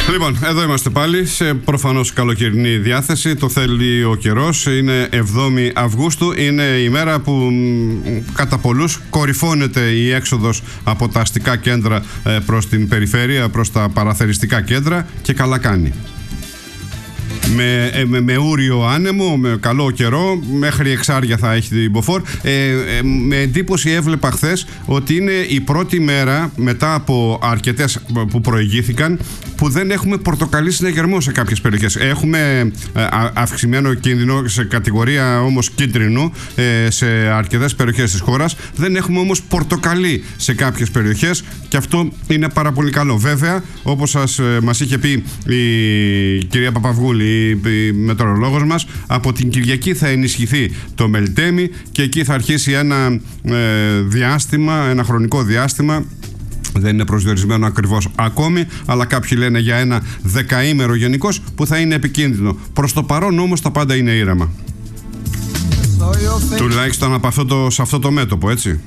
Λοιπόν, εδώ είμαστε πάλι σε προφανώς καλοκαιρινή διάθεση. Το θέλει ο καιρός. Είναι 7η Αυγούστου. Είναι η μέρα που κατά πολλούς κορυφώνεται η έξοδος από τα αστικά κέντρα προς την περιφέρεια, προς τα παραθεριστικά κέντρα, και καλά κάνει. Με ούριο άνεμο, με καλό καιρό, μέχρι εξάρια θα έχει την μποφόρ. Με εντύπωση έβλεπα χθες ότι είναι η πρώτη μέρα μετά από αρκετές που προηγήθηκαν που δεν έχουμε πορτοκαλί συναγερμό σε κάποιες περιοχές. Έχουμε αυξημένο κίνδυνο σε κατηγορία όμως κίτρινου σε αρκετές περιοχές της χώρας. Δεν έχουμε όμως πορτοκαλί σε κάποιες περιοχές και αυτό είναι πάρα πολύ καλό. Βέβαια, όπως μας είχε πει η κυρία Παπαυγούλη, η μετεωρολόγος μας, από την Κυριακή θα ενισχυθεί το Μελτέμι και εκεί θα αρχίσει ένα χρονικό διάστημα. Δεν είναι προσδιορισμένο ακριβώς ακόμη, αλλά κάποιοι λένε για ένα δεκαήμερο γενικώς που θα είναι επικίνδυνο. Προς το παρόν όμως τα πάντα είναι ήρεμα. Τουλάχιστον σε αυτό το μέτωπο, έτσι.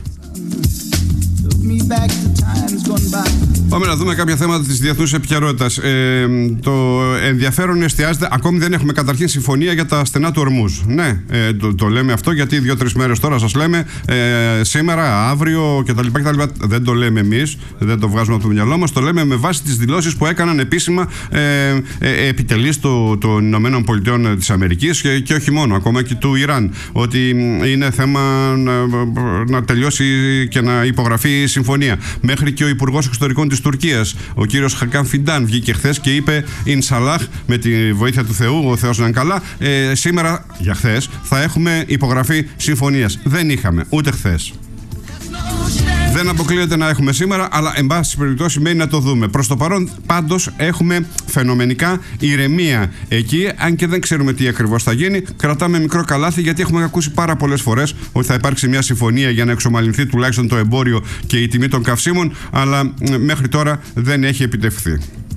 Πάμε να δούμε κάποια θέματα της διεθνούς επικαιρότητας. Το ενδιαφέρον εστιάζεται. Ακόμη δεν έχουμε καταρχήν συμφωνία για τα στενά του Ορμούζ. Ναι, το λέμε αυτό γιατί 2-3 μέρες τώρα σας λέμε σήμερα, αύριο κτλ. Δεν το λέμε εμείς, δεν το βγάζουμε από το μυαλό μας. Το λέμε με βάση τις δηλώσεις που έκαναν επίσημα επιτελείς των Ηνωμένων Πολιτειών της Αμερικής και όχι μόνο, ακόμα και του Ιράν. Ότι είναι θέμα να τελειώσει και να υπογραφεί η συμφωνία. Μέχρι και ο Υπουργός Εξωτερικών της Τουρκίας, ο κύριος Χακάν Φιντάν, βγήκε χθες και είπε Ινσαλάχ, με τη βοήθεια του Θεού, ο Θεός να είναι καλά, σήμερα, για χθες, θα έχουμε υπογραφή συμφωνίας. Δεν είχαμε, ούτε χθες. Δεν αποκλείεται να έχουμε σήμερα, αλλά εν πάση περιπτώσει μένει να το δούμε. Προς το παρόν πάντως έχουμε φαινομενικά ηρεμία εκεί, αν και δεν ξέρουμε τι ακριβώς θα γίνει. Κρατάμε μικρό καλάθι γιατί έχουμε ακούσει πάρα πολλές φορές ότι θα υπάρξει μια συμφωνία για να εξομαλυνθεί τουλάχιστον το εμπόριο και η τιμή των καυσίμων, αλλά μέχρι τώρα δεν έχει επιτευχθεί.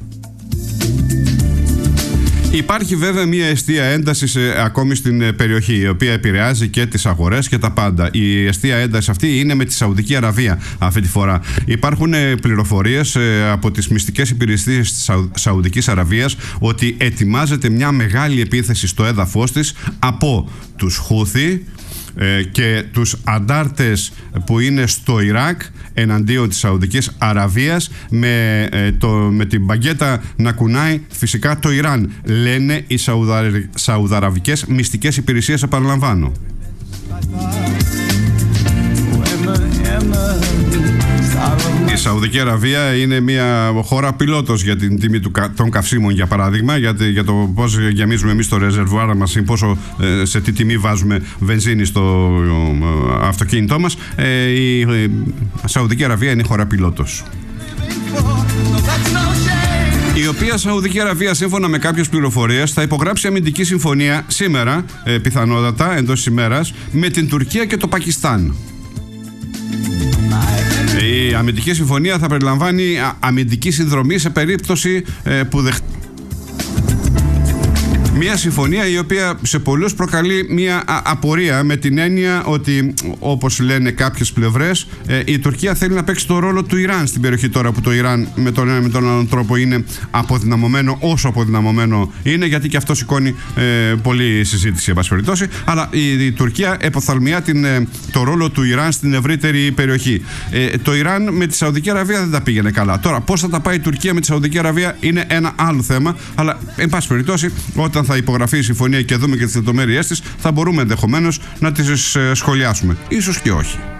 Υπάρχει βέβαια μια εστία έντασης ακόμη στην περιοχή, η οποία επηρεάζει και τις αγορές και τα πάντα. Η εστία ένταση αυτή είναι με τη Σαουδική Αραβία αυτή τη φορά. Υπάρχουν πληροφορίες από τις μυστικές υπηρεσίες της Σαουδικής Αραβίας ότι ετοιμάζεται μια μεγάλη επίθεση στο έδαφος της από τους Χούθι και τους αντάρτες που είναι στο Ιράκ εναντίον της Σαουδικής Αραβίας, με την μπαγκέτα να κουνάει φυσικά το Ιράν, λένε οι Σαουδαραβικές μυστικές υπηρεσίες, επαναλαμβάνω. Η Σαουδική Αραβία είναι μια χώρα πιλότος για την τιμή των καυσίμων, για παράδειγμα, για το πώς γεμίζουμε εμείς το ρεζερβουάρα μας ή σε τι τιμή βάζουμε βενζίνη στο αυτοκίνητό μας. Η Σαουδική Αραβία είναι χώρα πιλότος. Η οποία Σαουδική Αραβία, σύμφωνα με κάποιες πληροφορίες, θα υπογράψει αμυντική συμφωνία σήμερα, πιθανότατα εντός της ημέρας, με την Τουρκία και το Πακιστάν. Η αμυντική συμφωνία θα περιλαμβάνει αμυντική συνδρομή σε περίπτωση που μια συμφωνία η οποία σε πολλούς προκαλεί μια απορία, με την έννοια ότι, όπως λένε κάποιες πλευρές, η Τουρκία θέλει να παίξει το ρόλο του Ιράν στην περιοχή, τώρα που το Ιράν με τον ένα με τον άλλον τρόπο είναι αποδυναμωμένο, όσο αποδυναμωμένο είναι, γιατί και αυτό σηκώνει πολλή συζήτηση, εν πάση περιπτώσει. Αλλά η Τουρκία εποφθαλμιά το ρόλο του Ιράν στην ευρύτερη περιοχή. Το Ιράν με τη Σαουδική Αραβία δεν τα πήγαινε καλά. Τώρα, πώς θα τα πάει η Τουρκία με τη Σαουδική Αραβία είναι ένα άλλο θέμα, αλλά εν πάση περιπτώσει, όταν θα υπογραφεί η συμφωνία και δούμε και τις λεπτομέρειές της, θα μπορούμε ενδεχομένως να τις σχολιάσουμε. Ίσως και όχι.